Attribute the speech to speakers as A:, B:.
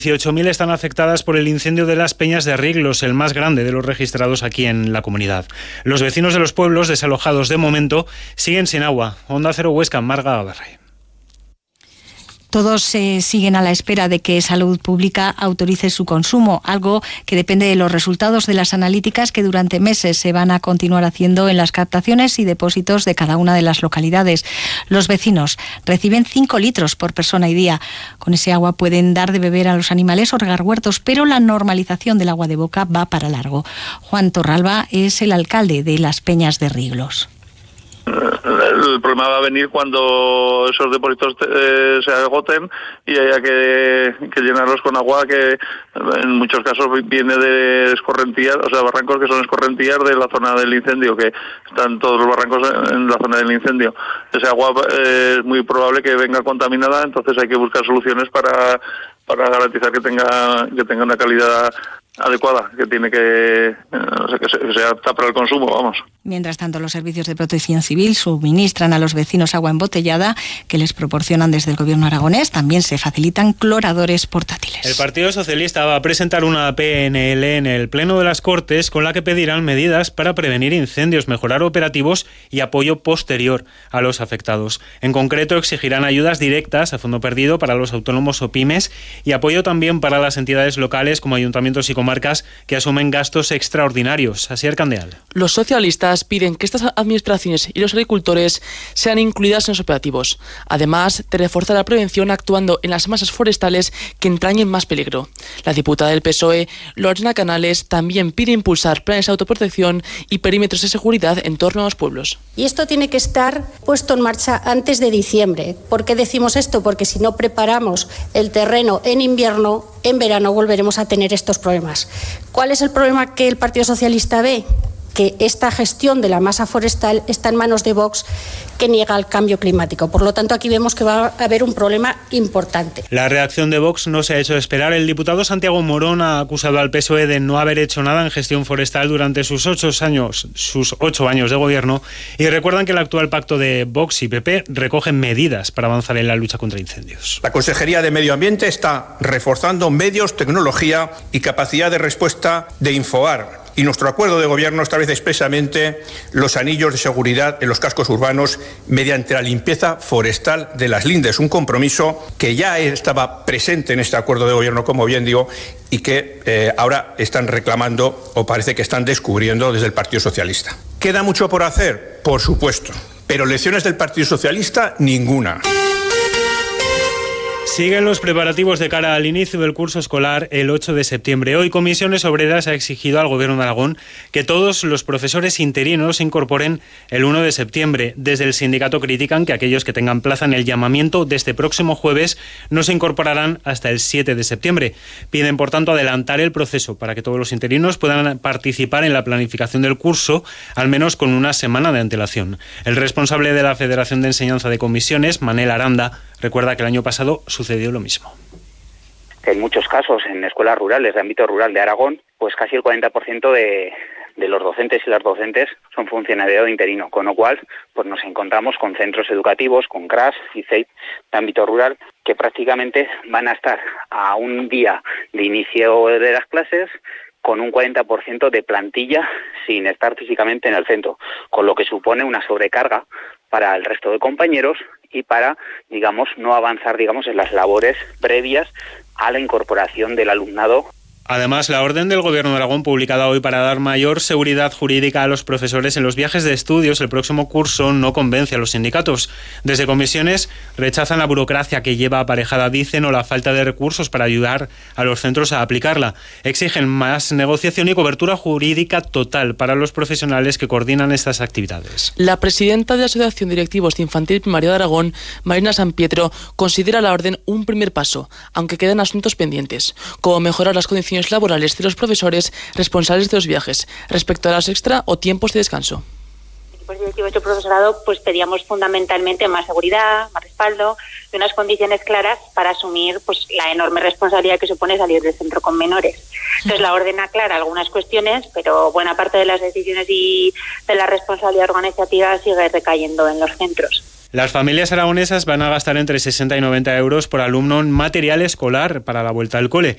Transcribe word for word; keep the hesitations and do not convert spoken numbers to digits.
A: dieciocho mil están afectadas por el incendio de las Peñas de Riglos, el más grande de los registrados aquí en la comunidad. Los vecinos de los pueblos desalojados de momento siguen sin agua. Onda Cero Huesca, Marga Abarrey.
B: Todos eh, siguen a la espera de que Salud Pública autorice su consumo, algo que depende de los resultados de las analíticas que durante meses se van a continuar haciendo en las captaciones y depósitos de cada una de las localidades. Los vecinos reciben cinco litros por persona y día. Con ese agua pueden dar de beber a los animales o regar huertos, pero la normalización del agua de boca va para largo. Juan Torralba es el alcalde de las Peñas de Riglos.
C: El problema va a venir cuando esos depósitos eh, se agoten y haya que, que llenarlos con agua que en muchos casos viene de escorrentías, o sea, barrancos que son escorrentías de la zona del incendio, que están todos los barrancos en la zona del incendio. Ese agua eh, es muy probable que venga contaminada, entonces hay que buscar soluciones para para garantizar que tenga que tenga una calidad adecuada, que tiene que, o sea, que, se, que sea apta para el consumo, vamos.
B: Mientras tanto, los servicios de protección civil suministran a los vecinos agua embotellada que les proporcionan desde el gobierno aragonés. También se facilitan cloradores portátiles.
A: El Partido Socialista va a presentar una P N L en el Pleno de las Cortes con la que pedirán medidas para prevenir incendios, mejorar operativos y apoyo posterior a los afectados. En concreto, exigirán ayudas directas a fondo perdido para los autónomos o pymes y apoyo también para las entidades locales como ayuntamientos y comarcas que asumen gastos extraordinarios. Asier Candeal.
D: Los socialistas piden que estas administraciones y los agricultores sean incluidas en los operativos, además de reforzar la prevención actuando en las masas forestales que entrañen más peligro. La diputada del P S O E, Lorena Canales, también pide impulsar planes de autoprotección y perímetros de seguridad en torno a los pueblos.
E: Y esto tiene que estar puesto en marcha antes de diciembre. ¿Por qué decimos esto? Porque si no preparamos el terreno en invierno, en verano volveremos a tener estos problemas. ¿Cuál es el problema que el Partido Socialista ve? Que esta gestión de la masa forestal está en manos de Vox, que niega el cambio climático. Por lo tanto, aquí vemos que va a haber un problema importante.
A: La reacción de Vox no se ha hecho esperar. El diputado Santiago Morón ha acusado al P S O E de no haber hecho nada en gestión forestal durante sus ocho años, sus ocho años de gobierno, y recuerdan que el actual pacto de Vox y P P recoge medidas para avanzar en la lucha contra incendios.
F: La Consejería de Medio Ambiente está reforzando medios, tecnología y capacidad de respuesta de Infoar. Y nuestro acuerdo de gobierno establece expresamente los anillos de seguridad en los cascos urbanos mediante la limpieza forestal de las lindes, un compromiso que ya estaba presente en este acuerdo de gobierno, como bien digo, y que eh, ahora están reclamando o parece que están descubriendo desde el Partido Socialista. ¿Queda mucho por hacer? Por supuesto, pero lecciones del Partido Socialista, ninguna.
A: Siguen los preparativos de cara al inicio del curso escolar el ocho de septiembre. Hoy Comisiones Obreras ha exigido al Gobierno de Aragón que todos los profesores interinos se incorporen el uno de septiembre. Desde el sindicato critican que aquellos que tengan plaza en el llamamiento de este próximo jueves no se incorporarán hasta el siete de septiembre. Piden, por tanto, adelantar el proceso para que todos los interinos puedan participar en la planificación del curso, al menos con una semana de antelación. El responsable de la Federación de Enseñanza de Comisiones, Manel Aranda, recuerda que el año pasado sucedió lo mismo.
G: En muchos casos, en escuelas rurales, de ámbito rural de Aragón, pues casi el cuarenta por ciento de, de los docentes y las docentes son funcionariado interino, con lo cual pues nos encontramos con centros educativos, con C R A S y C E I P de ámbito rural, que prácticamente van a estar a un día de inicio de las clases con un cuarenta por ciento de plantilla sin estar físicamente en el centro, con lo que supone una sobrecarga para el resto de compañeros y para, digamos, no avanzar, digamos, en las labores previas a la incorporación del alumnado.
A: Además, la orden del Gobierno de Aragón, publicada hoy para dar mayor seguridad jurídica a los profesores en los viajes de estudios el próximo curso, no convence a los sindicatos. Desde Comisiones rechazan la burocracia que lleva aparejada, dicen, o la falta de recursos para ayudar a los centros a aplicarla. Exigen más negociación y cobertura jurídica total para los profesionales que coordinan estas actividades.
D: La presidenta de la Asociación de Directivos de Infantil y Primaria de Aragón, Marina San Pietro, considera la orden un primer paso, aunque quedan asuntos pendientes, como mejorar las condiciones laborales de los profesores responsables de los viajes respecto a las extra o tiempos de descanso.
H: Equipos directivos de profesorado, pues pedíamos fundamentalmente más seguridad, más respaldo y unas condiciones claras para asumir pues la enorme responsabilidad que supone salir del centro con menores. Entonces la orden aclara algunas cuestiones, pero buena parte de las decisiones y de la responsabilidad organizativa sigue recayendo en los centros.
A: Las familias aragonesas van a gastar entre sesenta y noventa euros por alumno en material escolar para la vuelta al cole.